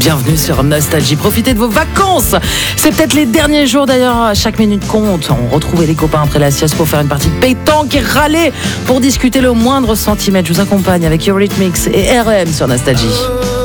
Bienvenue sur Nostalgie. Profitez de vos vacances. C'est peut-être les derniers jours d'ailleurs. Chaque minute compte. On retrouvait les copains après la sieste pour faire une partie de pétanque et râler pour discuter le moindre centimètre. Je vous accompagne avec Eurythmics et R.E.M. sur Nostalgie.